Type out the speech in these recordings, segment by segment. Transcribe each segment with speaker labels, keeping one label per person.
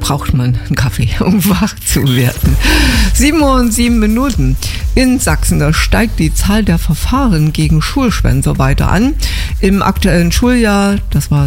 Speaker 1: braucht man einen Kaffee, um wach zu werden. 7:07. In Sachsen, da steigt die Zahl der Verfahren gegen Schulschwänzer weiter an. Im aktuellen Schuljahr, das war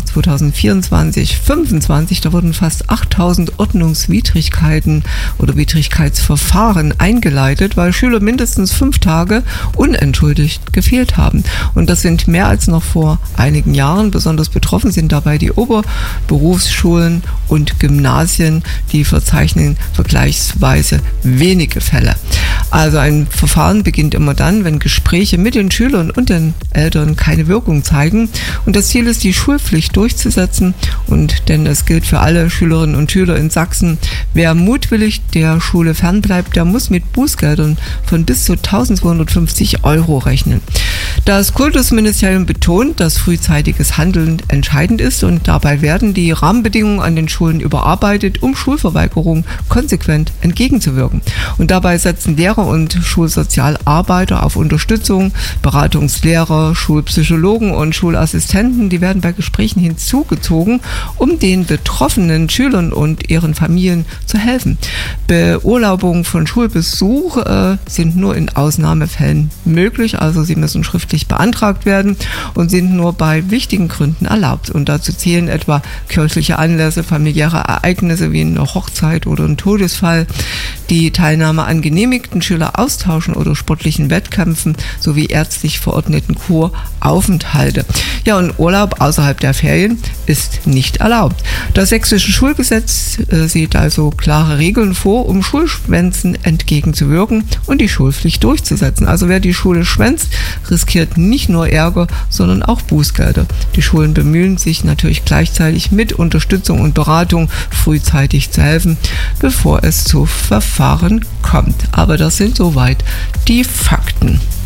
Speaker 1: 2024/25, da wurden fast 8000 Ordnungswidrigkeiten oder Widrigkeitsverfahren eingeleitet, weil Schüler mindestens 5 Tage unentschuldigt gefehlt haben. Und das sind mehr als noch vor einigen Jahren. Besonders betroffen sind dabei die Oberberufsschulen und Gymnasien, die verzeichnen vergleichsweise wenige Fälle. Also ein Verfahren beginnt immer dann, wenn Gespräche mit den Schülern und den Eltern keine Wirkung zeigen. Und das Ziel ist, die Schulpflicht durchzusetzen. Und denn es gilt für alle Schülerinnen und Schüler in Sachsen, wer mutwillig der Schule fernbleibt, der muss mit Bußgeldern von bis zu 1250 € rechnen. Das Kultusministerium betont, dass frühzeitiges Handeln entscheidend ist und dabei werden die Rahmenbedingungen an den Schulen überarbeitet, um Schulverweigerung konsequent entgegenzuwirken. Und dabei setzen Lehrer und Schulsozialarbeiter auf Unterstützung. Beratungslehrer, Schulpsychologen und Schulassistenten, die werden bei Gesprächen hinzugezogen, um den betroffenen Schülern und ihren Familien zu helfen. Beurlaubungen von Schulbesuch sind nur in Ausnahmefällen möglich, also sie müssen schriftlich beantragt werden und sind nur bei wichtigen Gründen erlaubt. Und dazu zählen etwa kirchliche Anlässe, familiäre Ereignisse wie eine Hochzeit oder ein Todesfall, die Teilnahme an genehmigten Schüleraustauschen oder sportlichen Wettkämpfen sowie ärztlich verordneten Kuraufenthalte. Ja, und Urlaub außerhalb der Ferien ist nicht erlaubt. Das sächsische Schulgesetz sieht also klare Regeln vor, um Schulschwänzen entgegenzuwirken und die Schulpflicht durchzusetzen. Also wer die Schule schwänzt, riskiert nicht nur Ärger, sondern auch Bußgelder. Die Schulen bemühen sich natürlich gleichzeitig mit Unterstützung und Beratung frühzeitig zu helfen, bevor es zu Verfahren kommt. Aber das sind soweit die Fakten.